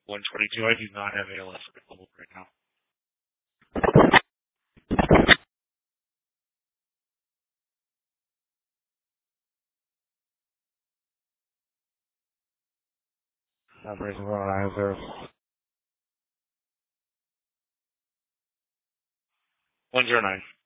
122. I do not have ALS available right now. Operation 190. 109.